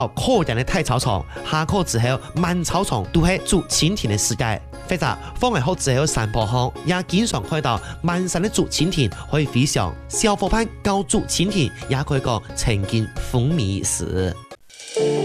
可人的太草場，下課之後滿操場都係竹蜻蜓的世界。或者放學後之後散步後，也經常看到滿山的竹蜻蜓可以飛翔。小伙伴教竹蜻蜓，也可以講曾經風靡一時。